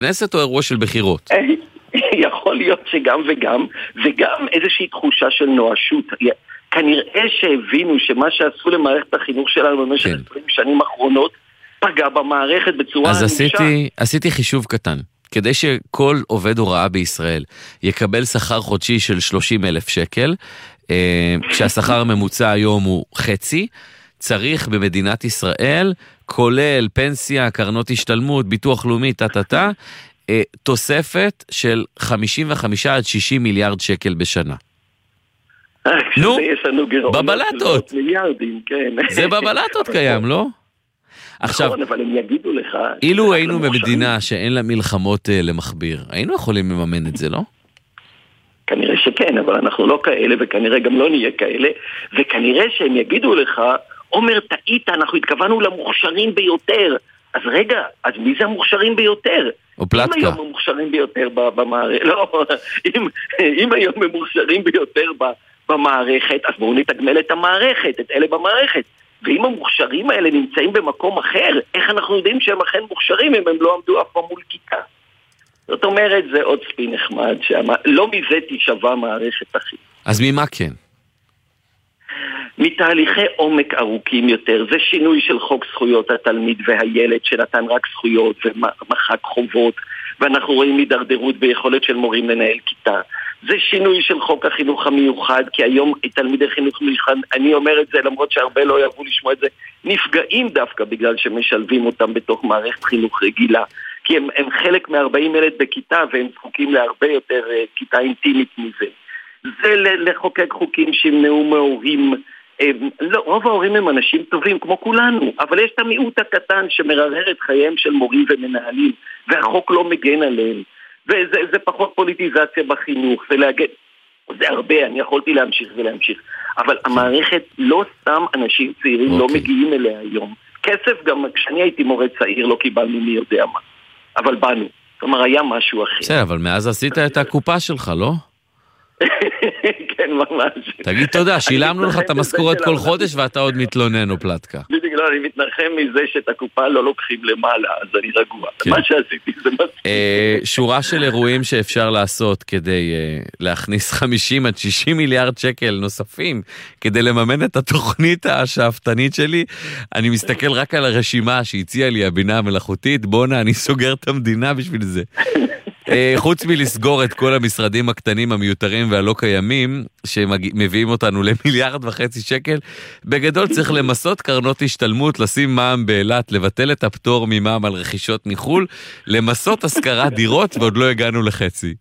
כנסת או אירוע של בחירות? יכול להיות שגם וגם, וגם איזושהי תחושה של נואשות. כנראה שהבינו שמה שעשו למערכת החינוך שלנו במשך 20 שנים האחרונות, פגע במערכת בצורה אז עשיתי חישוב קטן. כדי שכל עובד הוראה בישראל יקבל שכר חודשי של 30,000 שקל, כשהשכר הממוצע היום הוא חצי, צריך במדינת ישראל, כולל פנסיה, קרנות השתלמות, ביטוח לאומי, תוספת של 55 עד 60 מיליארד שקל בשנה. נו, בבלטות. זה בבלטות קיים, לא? עכשיו, אבל הם יגידו לך... אילו היינו במדינה שאין לה מלחמות למחביר, היינו יכולים לממן את זה, לא? כנראה שכן, אבל אנחנו לא כאלה, וכנראה גם לא נהיה כאלה, וכנראה שהם יגידו לך, עומר, טעית, אנחנו התכוונו למוכשרים ביותר. אז רגע, אז מי זה המוכשרים ביותר? או פלטקה. אם היום המוכשרים ביותר במערכת, לא, אם היום המוכשרים ביותר במערכת, אז בואו נתגמל את המערכת, את אלה במערכת. ואם המוכשרים האלה נמצאים במקום אחר, איך אנחנו יודעים שהם אכן מוכשרים אם הם לא עמדו אף פעם מול כיתה? זאת אומרת, זה עוד ספין נחמד, לא מזה תשווה מערכת אחי. אז ממה כן? מתהליכי עומק ארוכים יותר, זה שינוי של חוק זכויות התלמיד והילד שנתן רק זכויות ומחק חובות, ואנחנו רואים הידרדרות ביכולת של מורים לנהל כיתה. זה שינוי של חוק החינוך המיוחד, כי היום תלמידי חינוך מיוחד, אני אומר את זה למרות שהרבה לא יבואו לשמוע את זה, נפגעים דווקא בגלל שמשלבים אותם בתוך מערכת חינוך רגילה, כי הם חלק מ-40 ילד בכיתה והם זקוקים להרבה יותר כיתה אינטימית מזה. זה לחוקק חוקים שימנעו מהורים, לא, רוב ההורים הם אנשים טובים כמו כולנו, אבל יש את המיעוט הקטן שמררר את חייהם של מורים ומנהלים, והחוק לא מגן עליהם. וזה פחות פוליטיזציה בחינוך, זה הרבה, אני יכולתי להמשיך ולהמשיך, אבל המערכת לא סתם אנשים צעירים לא מגיעים אליה היום. כסף גם כשאני הייתי מורה צעיר לא קיבלנו מי יודע מה, אבל באנו, זאת אומרת היה משהו אחר. בסדר, אבל מאז עשית את הקופה שלך, לא? כן, ממש. תגיד תודה, שילמנו לך את המשכורת כל חודש ואתה עוד מתלונן או פלטקה. בדיוק, לא, אני מתנחם מזה שאת הקופה לא לוקחים למעלה, אז אני רגוע. מה שעשיתי זה מספיק. שורה של אירועים שאפשר לעשות כדי להכניס 50 עד 60 מיליארד שקל נוספים, כדי לממן את התוכנית השאפתנית שלי. אני מסתכל רק על הרשימה שהציעה לי הבינה המלאכותית, בונה, אני סוגר את המדינה בשביל זה. חוץ מלסגור את כל המשרדים הקטנים המיותרים והלא קיימים שמביאים אותנו למיליארד וחצי שקל, בגדול צריך למסות קרנות השתלמות, לשים מע"מ באילת, לבטל את הפטור ממע"מ על רכישות מחול, למסות השכרת דירות, ועוד לא הגענו לחצי.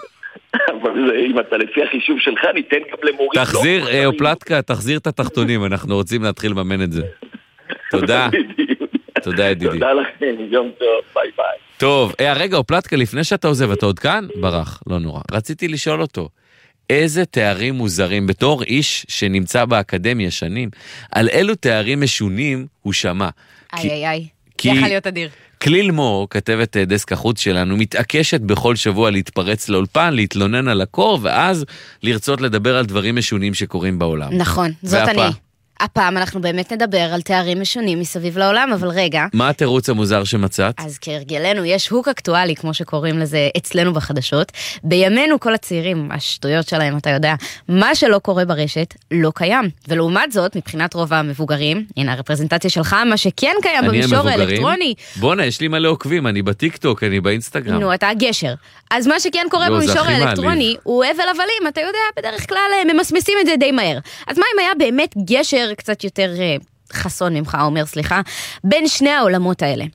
אבל אם אתה לפי החישוב שלך ניתן גם למורים. תחזיר, פלטקה, תחזיר את התחתונים, אנחנו רוצים להתחיל לממן את זה. תודה. תודה ידידי. תודה לכם, יום טוב, ביי ביי. טוב, רגע, פלטקה, לפני שאתה עוזב, אתה עוד כאן? ברח, לא נורא. רציתי לשאול אותו, איזה תארים מוזרים, בתור איש שנמצא באקדמיה שנים, על אילו תארים משונים הוא שמע. איי, יכל להיות אדיר. כליל מור, כתבת דסק החוץ שלנו, מתעקשת בכל שבוע להתפרץ לאולפן, להתלונן על הקור, ואז לרצות לדבר על דברים משונים שקורים בעולם. נכון, זאת אני. הפעם אנחנו באמת נדבר על תארים משונים מסביב לעולם, אבל רגע. מה התירוץ המוזר שמצאת? אז כהרגלנו יש הוק אקטואלי, כמו שקוראים לזה אצלנו בחדשות. בימינו כל הצעירים, השטויות שלהם, אתה יודע, מה שלא קורה ברשת לא קיים. ולעומת זאת, מבחינת רוב המבוגרים, הנה הרפרזנטציה שלך, מה שכן קיים במישור האלקטרוני. בונה, יש לי מלא עוקבים, אני בטיקטוק, אני באינסטגרם. נו, אתה הגשר. אז מה שכן קורה במישור האלקטרוני, הוא הבל הבלים, אתה יודע, בדרך כלל ממסמסים את זה די מהר. אז מה אם היה באמת גשר קצת יותר חסון ממך, אומר, סליחה, בין שני העולמות האלה.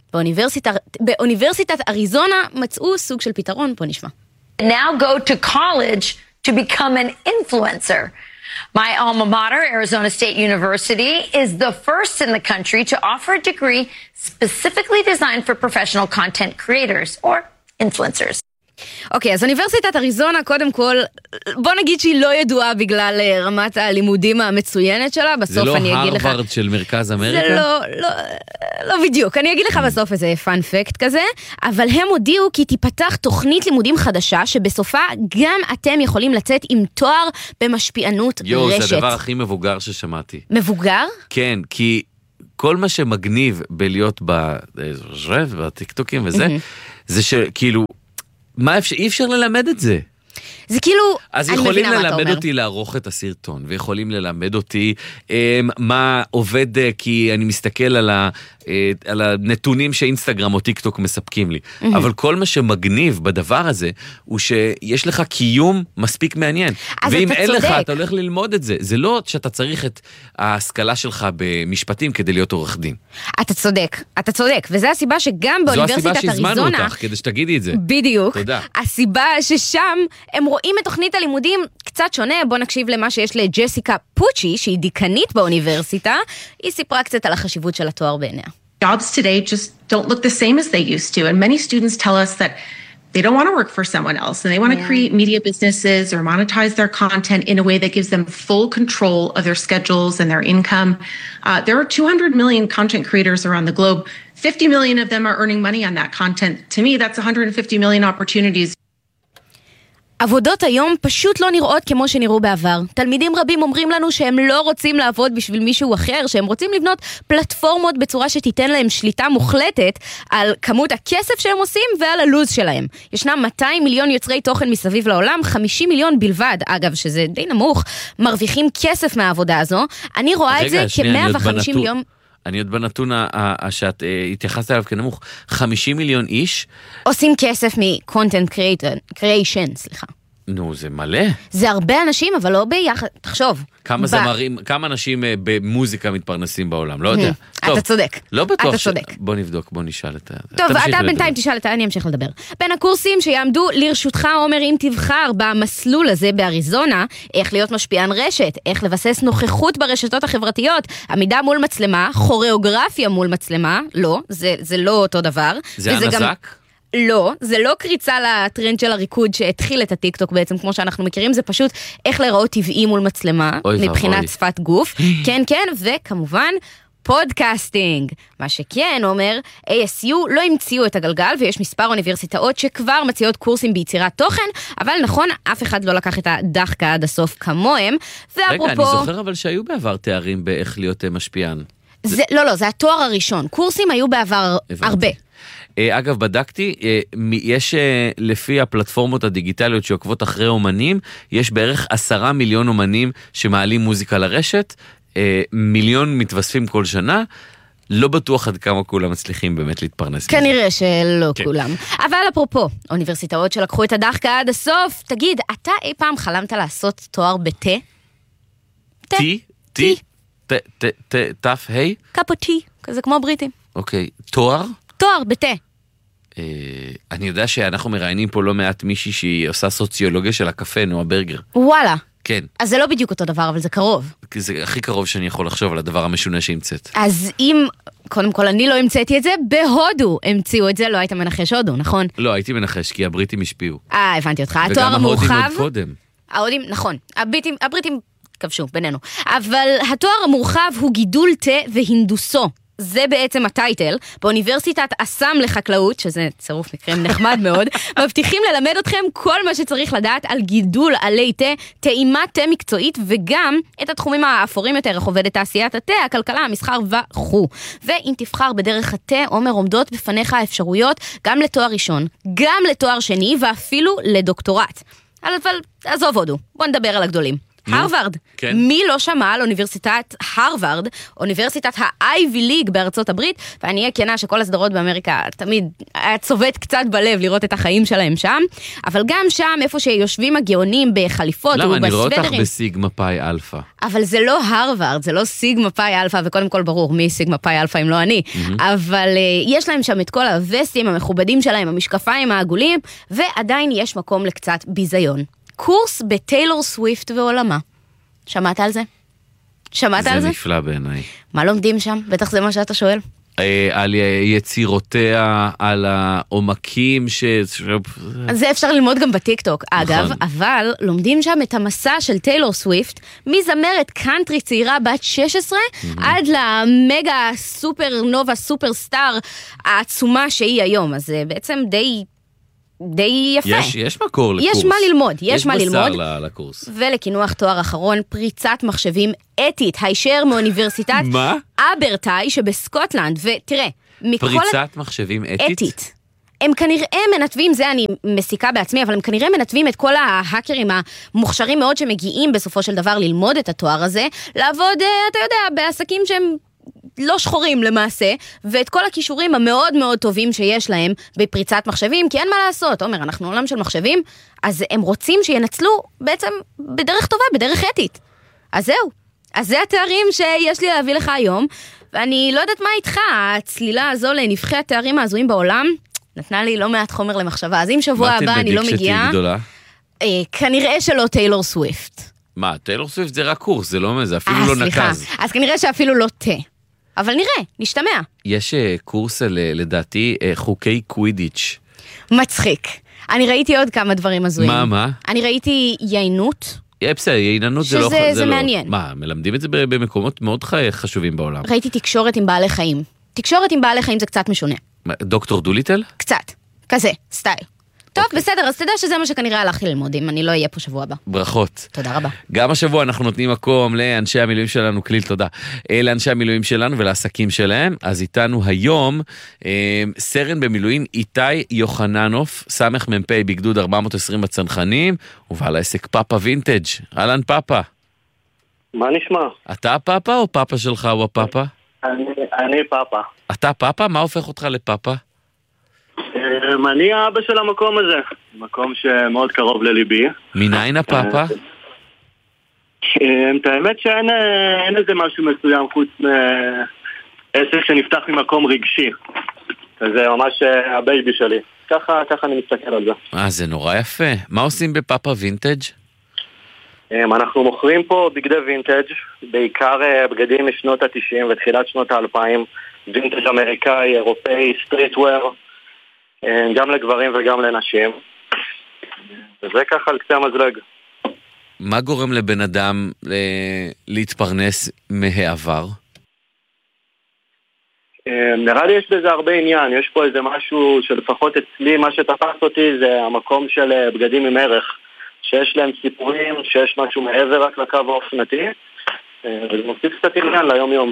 באוניברסיטת אריזונה מצאו סוג של פתרון, בוא נשמע. Now go to college to become an influencer. My alma mater, Arizona State University, is the first in the country to offer a degree specifically designed for professional content creators or influencers. אוקיי, אז אוניברסיטת אריזונה, קודם כל, בוא נגיד שהיא לא ידועה בגלל רמת הלימודים המצוינת שלה, בסוף אני אגיד לך... זה לא הרווארד של מרכז אמריקה? זה לא בדיוק, אני אגיד לך בסוף איזה פאנ פקט כזה, אבל הם הודיעו כי תיפתח תוכנית לימודים חדשה, שבסופה גם אתם יכולים לצאת עם תואר במשפיענות רשת. זה הדבר הכי מבוגר ששמעתי. מבוגר? כן, כי כל מה שמגניב בלהיות בטיקטוקים וזה, זה שכאילו, אי אפשר ללמד את זה. זה כאילו, אז יכולים ללמד אותי לערוך את הסרטון, ויכולים ללמד אותי מה עובד, כי אני מסתכל על הנתונים שאינסטגרם או טיק טוק מספקים לי. אבל כל מה שמגניב בדבר הזה, הוא שיש לך קיום מספיק מעניין. ואם אין לך, אתה הולך ללמוד את זה. זה לא שאתה צריך את ההשכלה שלך במשפטים כדי להיות עורך דין. אתה צודק, וזו הסיבה שגם באוניברסיטת אריזונה... זו הסיבה שהזמנו אותך, כדי שתגידי את זה. בדיוק. תודה. הסיבה ששם הם רואים את תוכנית הלימודים קצת שונה. בוא נקשיב למה שיש לג'סיקה פוצ'י, שהיא דיקנית באוניברסיטה. היא סיפרה קצת על החשיבות של התואר בעיניה. Jobs today just don't look the same as they used to, and many students tell us that they don't want to work for someone else, and they want to create media businesses or monetize their content in a way that gives them full control of their schedules and their income. There are 200 million content creators around the globe. 50 million of them are earning money on that content. To me, that's 150 million opportunities. עבודות היום פשוט לא נראות כמו שנראו בעבר. תלמידים רבים אומרים לנו שהם לא רוצים לעבוד בשביל מישהו אחר, שהם רוצים לבנות פלטפורמות בצורה שתיתן להם שליטה מוחלטת על כמות הכסף שהם עושים ועל הלוז שלהם. ישנם 200 מיליון יוצרי תוכן מסביב לעולם, 50 מיליון בלבד, אגב, שזה די נמוך, מרוויחים כסף מהעבודה הזו. אני רואה את זה כ-150 מיליון... אני עוד בנתון שאת התייחסת אליו כנמוך, 50 מיליון איש עושים כסף מ-content creation, סליחה. נו, זה מלא. זה הרבה אנשים, אבל לא ביחד, תחשוב. כמה זמרים, כמה אנשים במוזיקה מתפרנסים בעולם, לא יודע. אתה צודק. לא בטוח בוא נבדוק, בוא נשאל את זה. טוב, אתה בינתיים תשאל את זה, אני אמשיך לדבר. בין הקורסים שיעמדו לרשותך, עומר, אם תבחר במסלול הזה באריזונה, איך להיות משפיען רשת, איך לבסס נוכחות ברשתות החברתיות, עמידה מול מצלמה, כוריאוגרפיה מול מצלמה, לא, זה לא אותו דבר. זה הנזק? לא, זה לא קריצה לטרנד של הריקוד שהתחיל את הטיקטוק בעצם, כמו שאנחנו מכירים, זה פשוט איך להיראות טבעי מול מצלמה, מבחינת שפת גוף. כן, כן, וכמובן, פודקאסטינג. מה שכן, אומר, ASU לא המציאו את הגלגל, ויש מספר אוניברסיטאות שכבר מציעות קורסים ביצירת תוכן, אבל נכון, אף אחד לא לקח את הדחקה עד הסוף כמוהם. רגע, אני זוכר אבל שהיו בעבר תארים באיך להיות משפיען. לא, זה התואר הראשון. קורסים היו בעבר הרבה. אגב, בדקתי, יש לפי הפלטפורמות הדיגיטליות שעוקבות אחרי אומנים, יש בערך 10 מיליון אומנים שמעלים מוזיקה לרשת, מיליון מתווספים כל שנה, לא בטוח עד כמה כולם מצליחים באמת להתפרנס. כנראה שלא כולם. אבל אפרופו, אוניברסיטאות שלקחו את הדחקה עד הסוף, תגיד, אתה אי פעם חלמת לעשות תואר בתה? תה? תף, היי? קאפו טי, כזה כמו הבריטים. אוקיי, תואר? תואר בתה. אני יודע שאנחנו מראיינים פה לא מעט מישהי שהיא עושה סוציולוגיה של הקפה, נועה ברגר. וואלה. כן. אז זה לא בדיוק אותו דבר, אבל זה קרוב. כי זה הכי קרוב שאני יכול לחשוב על הדבר המשונה שהמצאת. אז אם, קודם כל, אני לא המצאתי את זה, בהודו המציאו את זה, לא היית מנחש הודו, נכון? לא, הייתי מנחש, כי הבריטים השפיעו. הבנתי אותך. התואר וגם המורחב... ההודים עוד קודם. ההודים, נכון. הבריטים כבשו, בינינו. אבל התואר המורחב הוא גידול תה והינדוסו. זה בעצם הטייטל. באוניברסיטת אסם לחקלאות, שזה צירוף מקרים נחמד מאוד, מבטיחים ללמד אתכם כל מה שצריך לדעת על גידול עלי תה, טעימת תה מקצועית, וגם את התחומים האפורים יותר, איך עובדת תעשיית התה, הכלכלה, המסחר וכו'. ואם תבחר בדרך התה, עומר, עומדות בפניך האפשרויות גם לתואר ראשון, גם לתואר שני, ואפילו לדוקטורט. אבל עזוב הודו, בוא נדבר על הגדולים. הרווארד. כן. מי לא שמע על אוניברסיטת הרווארד, אוניברסיטת האייבי ליג בארצות הברית, ואני אהיה כנה שכל הסדרות באמריקה תמיד היה צובט קצת בלב לראות את החיים שלהם שם, אבל גם שם, איפה שיושבים הגאונים בחליפות למה? ובסוודרים. למה? אני רואה אותך בסיגמה פאי אלפא. אבל זה לא הרווארד, זה לא סיגמה פאי אלפא, וקודם כל ברור מי סיגמה פאי אלפא אם לא אני, אבל יש להם שם את כל הווסטים המכובדים שלהם, המשקפיים העגולים, ועדיין יש מקום לקצת ביזיון. קורס בטיילור סוויפט ועולמה. שמעת על זה? שמעת על זה? זה נפלא בעיניי. מה לומדים שם? בטח זה מה שאתה שואל. על יצירותיה, על העומקים זה אפשר ללמוד גם בטיקטוק, אגב, אבל לומדים שם את המסע של טיילור סוויפט, מזמרת קאנטרי צעירה בת 16, עד למגה סופר נובה סופר סטאר העצומה שהיא היום, אז זה בעצם די יפה. יש מקור לקורס. יש מה ללמוד, יש מה ללמוד. יש בשר לקורס. ולכינוח תואר אחרון, פריצת מחשבים אתית, הישר מאוניברסיטת מה? אברטאי שבסקוטלנד, ותראה, פריצת מחשבים אתית? הם כנראה מנתבים, זה אני מסיקה בעצמי, אבל הם כנראה מנתבים את כל ההאקרים המוכשרים מאוד שמגיעים בסופו של דבר ללמוד את התואר הזה, לעבוד, אתה יודע, בעסקים שהם לא שחורים למעשה, ואת כל הכישורים המאוד מאוד טובים שיש להם בפריצת מחשבים, כי אין מה לעשות, עומר, אנחנו עולם של מחשבים, אז הם רוצים שינצלו בעצם בדרך טובה, בדרך אתית. אז זהו, אז זה התארים שיש לי להביא לך היום, ואני לא יודעת מה איתך, הצלילה הזו לנבחי התארים העזויים בעולם, נתנה לי לא מעט חומר למחשבה, אז אם שבוע הבא אני לא מגיעה, כנראה שלא טיילור סוויפט. מה, טיילור סוויפט זה רק קורס, זה לא, זה אפילו לא נקז. אז כנראה שאפילו לא תה. אבל נראה, נשתמע. יש קורס לדעתי חוקי קווידיץ'. מצחיק. אני ראיתי עוד כמה דברים הזויים. מה? אני ראיתי יינות. בסדר, יננות זה לא... שזה מעניין. מה, מלמדים את זה במקומות מאוד חשובים בעולם. ראיתי תקשורת עם בעלי חיים. תקשורת עם בעלי חיים זה קצת משונה. דוקטור דוליטל? קצת. כזה, סטייל. טוב, בסדר, אז תדע שזה מה שכנראה הלכתי ללמוד, אם אני לא אהיה פה שבוע הבא. ברכות. תודה רבה. גם השבוע אנחנו נותנים מקום לאנשי המילואים שלנו, כליל תודה, לאנשי המילואים שלנו ולעסקים שלהם. אז איתנו היום סרן במילואים איתי יוחננוף, סמך מ"פ בגדוד 420 בצנחנים, ובעל העסק פאפה וינטג'. אהלן פאפה. מה נשמע? אתה הפאפה או פאפה שלך הוא הפאפה? אני פאפה. אתה פאפה? מה הופך אותך לפאפה? אני האבא של המקום הזה, מקום שמאוד קרוב לליבי. מניין הפאפה? את האמת שאין איזה משהו מסוים חוץ מעסק שנפתח ממקום רגשי. זה ממש הבייבי שלי. ככה אני מסתכל על זה. זה נורא יפה. מה עושים בפאפה וינטג'? אנחנו מוכרים פה בגדי וינטג', בעיקר בגדים משנות ה-90 ותחילת שנות ה-2000, וינטג' אמריקאי, אירופאי, סטריטוור, גם לגברים וגם לנשים. וזה ככה על קצה המזלג. מה גורם לבן אדם להתפרנס מהעבר? נראה לי יש בזה הרבה עניין. יש פה איזה משהו שלפחות אצלי, מה שתפס אותי זה המקום של בגדים עם ערך, שיש להם סיפורים, שיש משהו מעבר רק לקו האופנתי, וזה מוסיף קצת עניין ליום יום.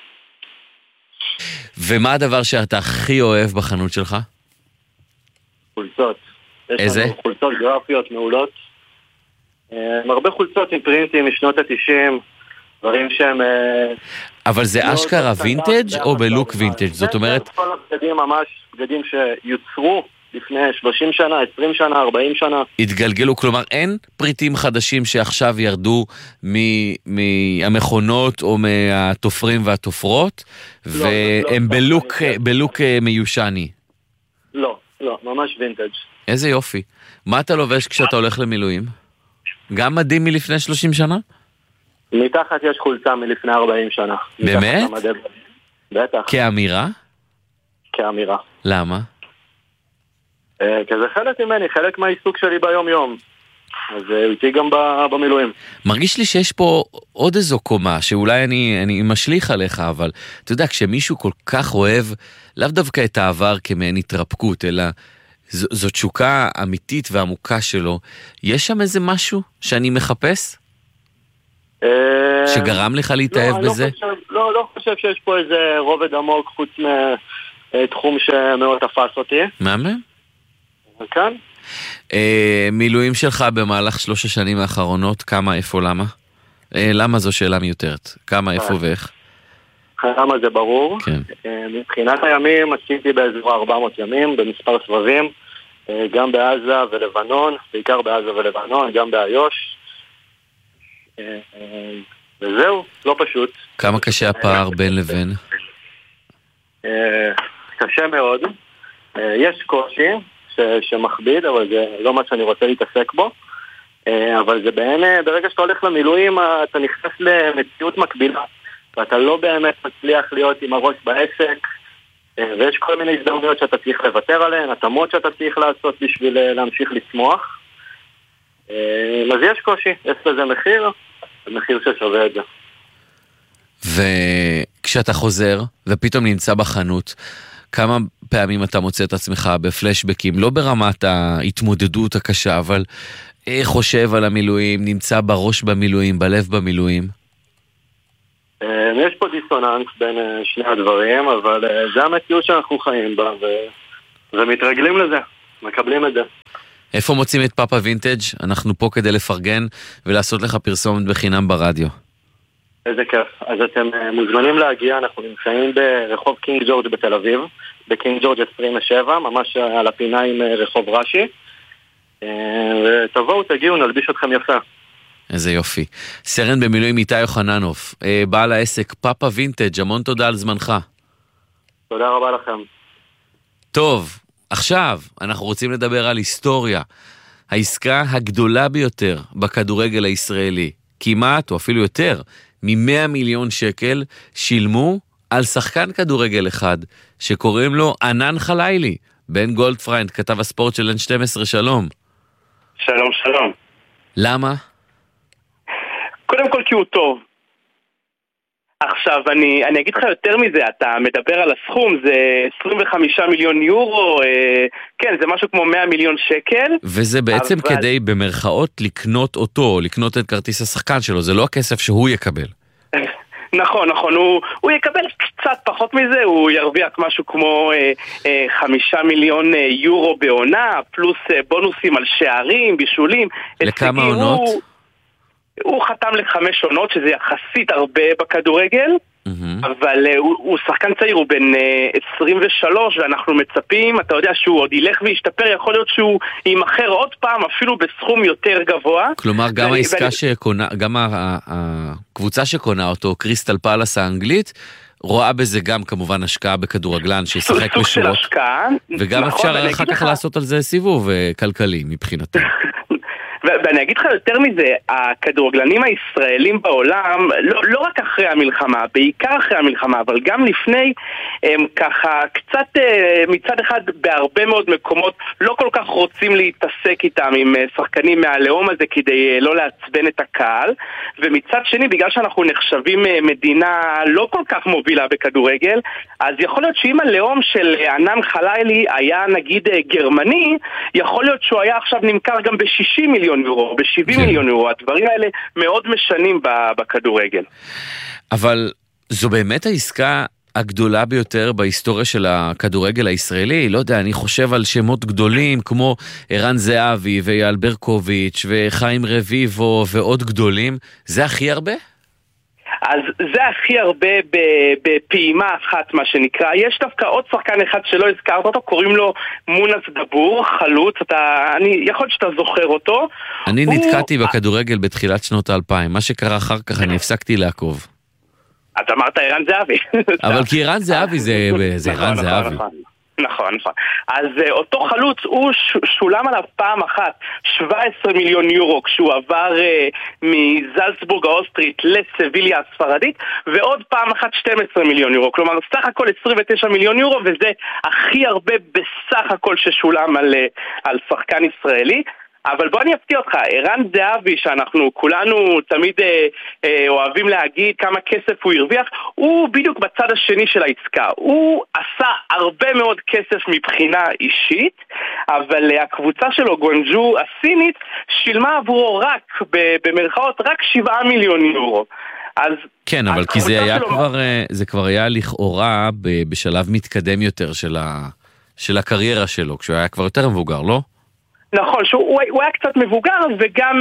ומה הדבר שאתה הכי אוהב בחנות שלך? חולצות. איזה? יש לנו חולצות גרפיות מעולות. הרבה חולצות עם פרינטים משנות ה-90, דברים שהם... אבל זה אשכרה וינטג' או בלוק וינטג'? זאת אומרת... כל הבגדים ממש בגדים שיוצרו לפני 30 שנה, 20 שנה, 40 שנה. התגלגלו, כלומר אין פריטים חדשים שעכשיו ירדו מהמכונות או מהתופרים והתופרות, והם בלוק מיושני. לא, ממש וינטג'. איזה יופי. מה אתה לובש כשאתה הולך למילואים? גם מדים מלפני 30 שנה? מתחת יש חולצה מלפני 40 שנה. באמת? בטח. כאמירה? כאמירה. למה? כי זה חלק ממני, חלק מהעיסוק שלי ביום יום. אז איתי גם במילואים. מרגיש לי שיש פה עוד איזו קומה, שאולי אני משליך עליך, אבל אתה יודע, כשמישהו כל כך אוהב, לאו דווקא את העבר כמעין התרפקות, אלא זו תשוקה אמיתית ועמוקה שלו, יש שם איזה משהו שאני מחפש? שגרם לך להתאהב בזה? לא חושב שיש פה איזה רובד עמוק חוץ מתחום שמאוד תפס אותי. מאמן? כן. מילואים שלך במהלך 3 השנים האחרונות, כמה, איפה, למה? למה זו שאלה מיותרת? כמה, איפה ואיך? למה זה ברור. כן. מבחינת הימים עשיתי באזור 400 ימים במספר סבבים, גם בעזה ולבנון, בעיקר בעזה ולבנון, גם באיו"ש. וזהו, לא פשוט. כמה קשה הפער בין לבין? קשה מאוד. יש קושי שמכביד, אבל זה לא מה שאני רוצה להתעסק בו. אבל זה ברגע שאתה הולך למילואים, אתה נכנס למציאות מקבילה, ואתה לא באמת מצליח להיות עם הראש בעסק, ויש כל מיני הזדמנויות שאתה צריך לוותר עליהן, התאמות שאתה צריך לעשות בשביל להמשיך לצמוח. אז יש קושי, יש לזה מחיר, מחיר ששווה את זה. וכשאתה חוזר ופתאום נמצא בחנות, כמה פעמים אתה מוצא את עצמך בפלשבקים, לא ברמת ההתמודדות הקשה, אבל חושב על המילואים, נמצא בראש במילואים, בלב במילואים? יש פה דיסוננס בין שני הדברים, אבל זה המציאות שאנחנו חיים בה, ומתרגלים לזה, מקבלים את זה. איפה מוצאים את פאפה וינטג'? אנחנו פה כדי לפרגן ולעשות לך פרסומת בחינם ברדיו. איזה כיף. אז אתם מוזמנים להגיע, אנחנו נמצאים ברחוב קינג ג'ורג' בתל אביב, בקינג ג'ורג' 27, ממש על הפינה עם רחוב רש"י. ותבואו, תגיעו, נלביש אתכם יפה. איזה יופי. סרן במילואים איתי יוחננוף, בעל העסק פאפה וינטג', המון תודה על זמנך. תודה רבה לכם. טוב, עכשיו אנחנו רוצים לדבר על היסטוריה. העסקה הגדולה ביותר בכדורגל הישראלי, כמעט או אפילו יותר מ100 מיליון שקל שילמו על שחקן כדורגל אחד שקוראים לו ענן חלילי. בן גולדפריינד, כתב הספורט של N12, שלום. שלום, שלום. למה? קודם כל כי הוא טוב. עכשיו, אני אגיד לך יותר מזה, אתה מדבר על הסכום, זה 25 מיליון יורו, כן, זה משהו כמו 100 מיליון שקל. וזה בעצם אבל... כדי במרכאות לקנות אותו, לקנות את כרטיס השחקן שלו, זה לא הכסף שהוא יקבל. נכון, נכון, הוא יקבל קצת פחות מזה, הוא ירוויח משהו כמו 5 מיליון יורו בעונה, פלוס בונוסים על שערים, בישולים. לכמה עונות? הוא חתם ל5 עונות, שזה יחסית הרבה בכדורגל, אבל הוא שחקן צעיר, הוא בן 23, ואנחנו מצפים, אתה יודע שהוא עוד ילך וישתפר, יכול להיות שהוא יימחר עוד פעם, אפילו בסכום יותר גבוה. כלומר, גם העסקה שקונה, גם הקבוצה שקונה אותו, קריסטל פלאס האנגלית, רואה בזה גם כמובן השקעה בכדורגלן שישחק בשורות, וגם אפשר אחר כך לעשות על זה סיבוב כלכלי מבחינתי. ואני אגיד לך יותר מזה, הכדורגלנים הישראלים בעולם, לא רק אחרי המלחמה, בעיקר אחרי המלחמה, אבל גם לפני, הם ככה קצת מצד אחד בהרבה מאוד מקומות לא כל כך רוצים להתעסק איתם עם שחקנים מהלאום הזה כדי לא לעצבן את הקהל, ומצד שני, בגלל שאנחנו נחשבים מדינה לא כל כך מובילה בכדורגל, אז יכול להיות שאם הלאום של ענן חלילי היה נגיד גרמני, יכול להיות שהוא היה עכשיו נמכר גם ב-60 מיליון יורו, ב-70 מיליון יורו. הדברים האלה מאוד משנים בכדורגל. אבל זו באמת העסקה הגדולה ביותר בהיסטוריה של הכדורגל הישראלי? לא יודע, אני חושב על שמות גדולים כמו ערן זהבי ואייל ברקוביץ' וחיים רביבו ועוד גדולים. זה הכי הרבה? אז זה הכי הרבה בפעימה אחת, מה שנקרא. יש דווקא עוד שחקן אחד שלא הזכרת אותו, קוראים לו מונס דבור, חלוץ. יכול להיות שאתה זוכר אותו. אני נתקעתי בכדורגל בתחילת שנות ה-2000. מה שקרה אחר כך, אני הפסקתי לעקוב. אתה אמרת ערן זהבי. אבל כי ערן זהבי זה ערן זהבי. נכון, נכון. אז אותו חלוץ, הוא שולם עליו פעם אחת 17 מיליון יורו כשהוא עבר מזלצבורג האוסטרית לסביליה הספרדית, ועוד פעם אחת 12 מיליון יורו. כלומר, סך הכל 29 מיליון יורו, וזה הכי הרבה בסך הכל ששולם על שחקן ישראלי. אבל בוא אני אפתיע אותך, ערן זהבי שאנחנו כולנו תמיד אוהבים להגיד כמה כסף הוא הרוויח, הוא בדיוק בצד השני של העסקה. הוא עשה הרבה מאוד כסף מבחינה אישית, אבל הקבוצה שלו, גואנג'ו הסינית, שילמה עבורו רק, במרכאות, רק 7 מיליון יורו. אז כן, אבל כי זה כבר היה לכאורה בשלב מתקדם יותר של הקריירה שלו, כשהוא היה כבר יותר מבוגר, לא? נכון, שהוא היה קצת מבוגר, וגם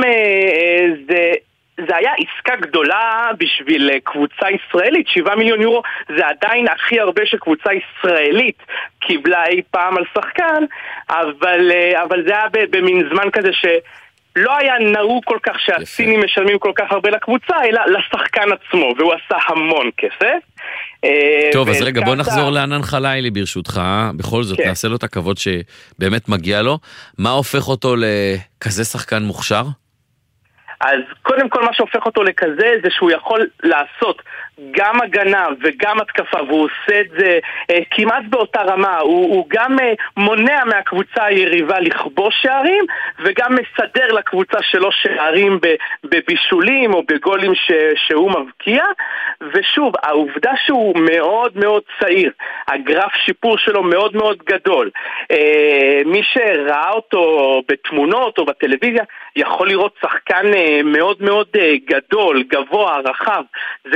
זה היה עסקה גדולה בשביל קבוצה ישראלית. 7 מיליון יורו זה עדיין הכי הרבה שקבוצה ישראלית קיבלה אי פעם על שחקן, אבל זה היה במין זמן כזה שלא היה נהוג כל כך שהסינים משלמים כל כך הרבה לקבוצה, אלא לשחקן עצמו, והוא עשה המון כסף. טוב, אז רגע, בוא נחזור לענן חלילי ברשותך, בכל זאת נעשה לו את הכבוד שבאמת מגיע לו. מה הופך אותו לכזה שחקן מוכשר? אז קודם כל מה שהופך אותו לכזה זה שהוא יכול לעשות גם הגנה וגם התקפה, והוא עושה את זה כמעט באותה רמה. הוא גם מונע מהקבוצה היריבה לכבוש שערים, וגם מסדר לקבוצה שלו שערים בבישולים או בגולים שהוא מבקיע. ושוב, העובדה שהוא מאוד מאוד צעיר, הגרף שיפור שלו מאוד מאוד גדול. מי שראה אותו בתמונות או בטלוויזיה יכול לראות שחקן מאוד מאוד גדול, גבוה, רחב. זה משהו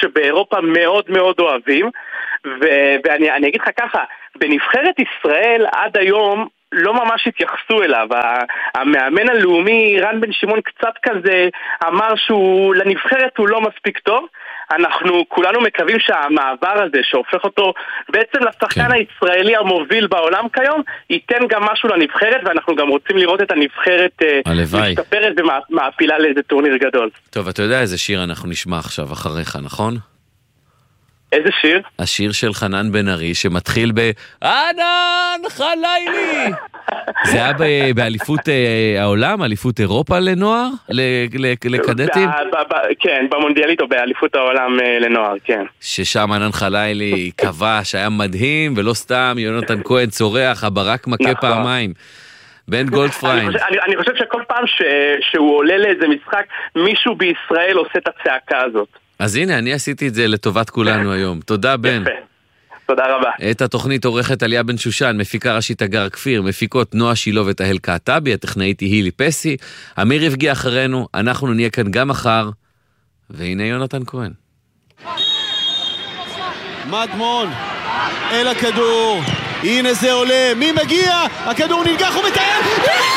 שבאירופה מאוד מאוד אוהבים, ואני אגיד לך ככה, בנבחרת ישראל עד היום לא ממש התייחסו אליו. המאמן הלאומי רן בן שמעון קצת כזה אמר שהוא לנבחרת הוא לא מספיק טוב. אנחנו כולנו מקווים שהמעבר הזה שהופך אותו בעצם לשחקן הישראלי המוביל בעולם כיום ייתן גם משהו לנבחרת, ואנחנו גם רוצים לראות את הנבחרת משתפרת ומעפילה לאיזה טורניר גדול. טוב, אתה יודע איזה שיר אנחנו נשמע עכשיו אחריך, נכון? איזה שיר? השיר של חנן בן ארי שמתחיל ענן חלילי. זה היה באליפות העולם, אליפות אירופה לנוער, לקדטים? כן, במונדיאלית או באליפות העולם לנוער, כן. ששם ענן חלילי כבש, היה מדהים, ולא סתם יונתן כהן צורח, הברק מכה פעמיים. בן גולדפריינד. אני חושב שכל פעם שהוא עולה לאיזה משחק, מישהו בישראל עושה את הצעקה הזאת. אז הנה, אני עשיתי את זה לטובת כולנו היום. תודה, בן. יפה. תודה רבה. את התוכנית עורכת עליה בן שושן, מפיקה ראשית אגר כפיר, מפיקות נועה שילוב ותהל קעטבי, הטכנאית היא הילי פסי, אמיר יפגיע אחרינו, אנחנו נהיה כאן גם מחר, והנה יונתן כהן. מדמון, אל הכדור, הנה זה עולה, מי מגיע? הכדור נלקח ומתאר!